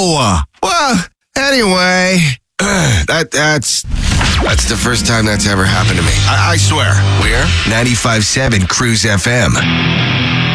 Oh, well, anyway, that's the first time that's ever happened to me. I swear. We're 95.7 Cruise FM.